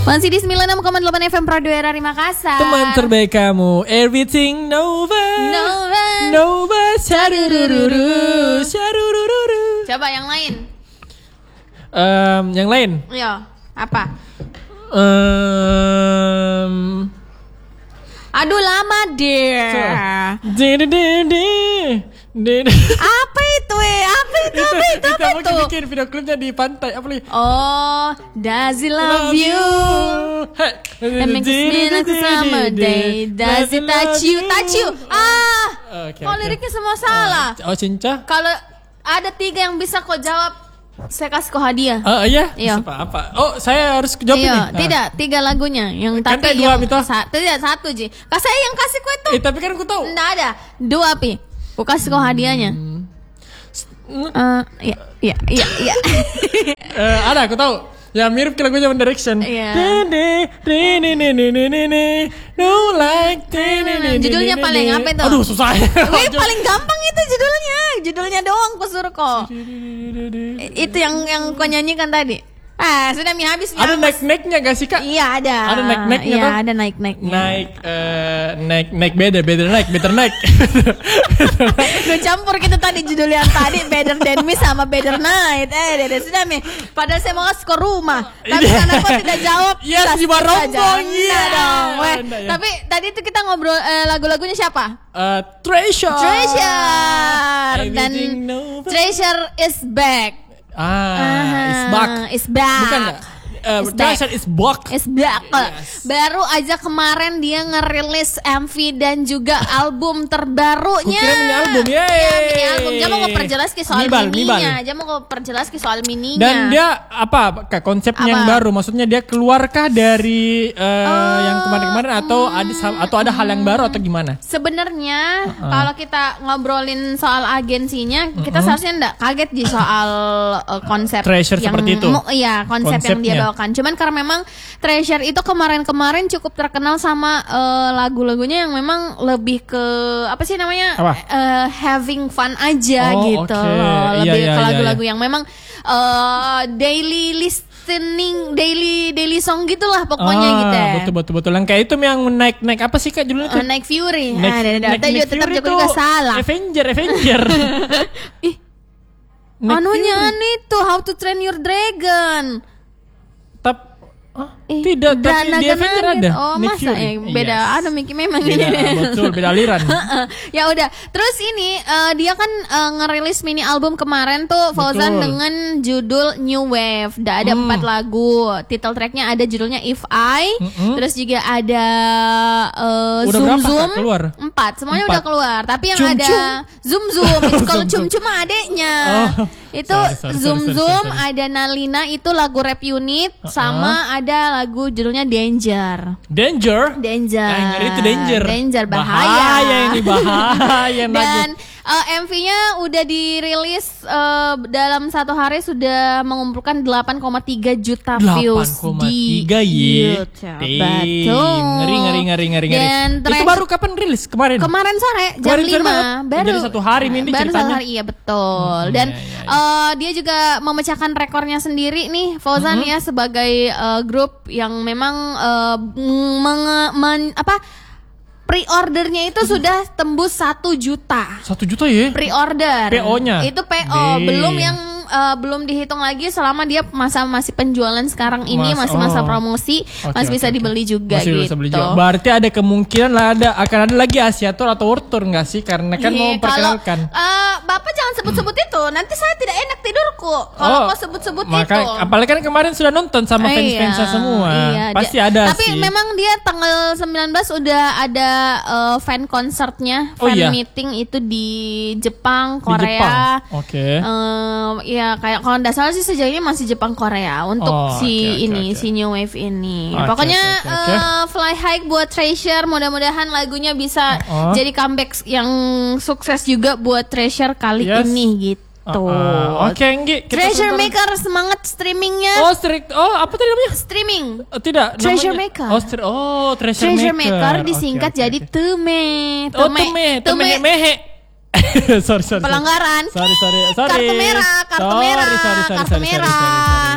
Masih di 96,8 FM Pradwara Makassar. Teman terbaik kamu, everything Nova. Nova. Nova, syarurururu, syarurururu. Coba yang lain. Yang lain. Iya, apa? Aduh lama deh. Apa itu? Apa itu? Bikin video klipnya di pantai apa lagi? Oh, does he love you? And makes me like a summer day. Does he touch you? Kok liriknya semua salah? Oh, cinta. Kalau ada 3 yang bisa kau jawab, saya kasih kau hadiah. Iya. Iya. Apa? Oh, saya harus jawab Iya, ini. tidak 3 lagunya. Yang Kan tapi dua, yang Mito. tidak 1 Ji. Saya yang kasih kau itu. Tapi kan aku tahu. Nggak ada 2 Pi. Aku kasih kau hadiahnya. Iya. Ada, aku tahu. Ya mirip ke lagunya One Direction. Iya. Judulnya paling apa itu? Aduh, susah. Wih, paling gampang itu judulnya. Judulnya doang aku suruh kok. Itu yang kau nyanyikan tadi. Sudah habis. Ada naik-naiknya gak sih, Kak? Iya, ada. Ada naik-naiknya. Iya, kan? ada naik-naiknya. Naik better naik. Udah campur kita tadi judul yang tadi Better Than Me sama Better Night. Sudah Mi. Padahal saya mau ke rumah. Tapi karena kau tidak jawab. Yes, di Barombong. Iya dong. Tapi tadi itu kita ngobrol lagu-lagunya siapa? Treasure. Dan Treasure is back. Is back. Bukan enggak? Treasure is back. Yes. Baru aja kemarin dia ngerilis MV dan juga album terbarunya. Kukira mini album, mini album. Dia mau perjelas ke soal mininya. Dan dia apa? Konsepnya yang baru. Maksudnya dia keluarkah dari yang kemarin-kemarin atau ada hal yang baru atau gimana? Sebenarnya kalau kita ngobrolin soal agensinya, kita seharusnya enggak kaget di soal konsep Treasure yang seperti itu. Iya, konsep yang dia bawa. Cuman karena memang Treasure itu kemarin cukup terkenal sama lagu-lagunya yang memang lebih ke apa sih namanya having fun aja gitu loh. Lebih ke lagu-lagu yang memang daily listening, daily song gitulah pokoknya gitu ya. Betul. Yang kayak itu yang naik apa sih, Kak, judulnya? Naik Fury. Naik tetap Fury juga salah. Avenger. Ih. Anunya itu How to Train Your Dragon. Tidak, tapi di Avenger ada. Oh, masa beda. Ada Mickey memang ini. Betul, beda aliran. Ya udah. Terus ini dia kan ngerilis mini album kemarin tuh Fauzan dengan judul New Wave. Ada 4 lagu. Title tracknya ada judulnya If I. Terus juga ada Zoom Zoom. 4. Semuanya udah keluar. Tapi yang ada Zoom Zoom itu kalau Cum adeknya. Itu Zoom Zoom, ada Nalina itu lagu rap unit sama ada lagu judulnya Danger. Ngeri itu Danger. Bahaya ini. Dan MV-nya udah dirilis dalam 1 hari sudah mengumpulkan 8,3 juta views di YouTube. Betul. Ngeri. Dan itu baru kapan rilis? Kemarin sore jam 5. Baru jadi 1 hari ini baru ceritanya. 1 hari, iya betul. Dan dia juga memecahkan rekornya sendiri nih Fauzan ya sebagai grup yang memang pre-ordernya itu sudah tembus 1 juta. 1 juta ya? Pre-order. PO-nya. Itu PO, belum yang belum dihitung lagi selama dia masih penjualan sekarang ini masih masa promosi, masih bisa dibeli juga gitu. Bisa beli juga. Berarti ada kemungkinan akan ada lagi Asia Tour atau World Tour nggak sih? Karena kan mau memperkenalkan. Bapak jangan sebut-sebut itu, nanti saya tidak enak tidurku kalau kau sebut-sebut itu. Apalagi kan kemarin sudah nonton sama fans-fansnya semua. Iya. Pasti ada Tapi sih. memang dia tanggal 19 udah ada fan concertnya, meeting itu di Jepang, Korea. Oke. Ya kayak kalau nggak salah sih sejauh ini masih Jepang Korea untuk si New Wave ini. Pokoknya fly high buat Treasure. Mudah-mudahan lagunya bisa jadi comeback yang sukses juga buat Treasure kali ini gitu. Oke, Nggi. Treasure Maker semangat streamingnya. Apa tadi namanya? Streaming. Tidak. Treasure Maker. Treasure Maker disingkat jadi Teme. Mehe. Sorry. Pelanggaran. Sorry. Kartu merah.